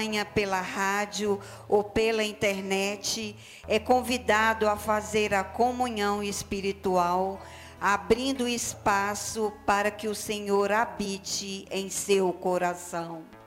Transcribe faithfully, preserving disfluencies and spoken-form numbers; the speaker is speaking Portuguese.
acompanha pela rádio ou pela internet é convidado a fazer a comunhão espiritual, abrindo espaço para que o Senhor habite em seu coração.